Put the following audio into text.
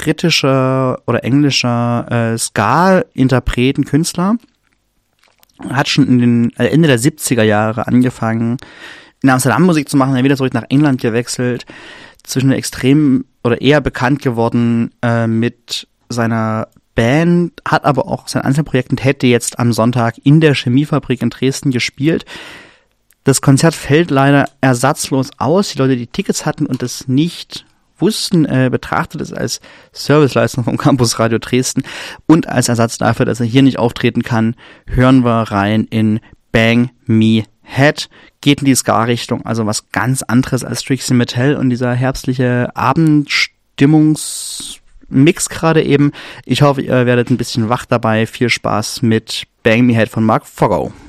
britischer oder englischer Ska-Interpreten, Künstler. Hat schon Ende der 70er Jahre angefangen, in Amsterdam Musik zu machen, dann wieder zurück nach England gewechselt, zwischen extrem oder eher bekannt geworden mit seiner Band, hat aber auch sein Einzelprojekt und hätte jetzt am Sonntag in der Chemiefabrik in Dresden gespielt. Das Konzert fällt leider ersatzlos aus. Die Leute, die Tickets hatten und es nicht wussten, betrachtet es als Serviceleistung vom Campus Radio Dresden und als Ersatz dafür, dass er hier nicht auftreten kann, hören wir rein in Bang Me Head. Geht in die Ska-Richtung, also was ganz anderes als Trixie Mattel und dieser herbstliche Abendstimmungsmix gerade eben. Ich hoffe, ihr werdet ein bisschen wach dabei. Viel Spaß mit Bang Me Head von Mark Fogo.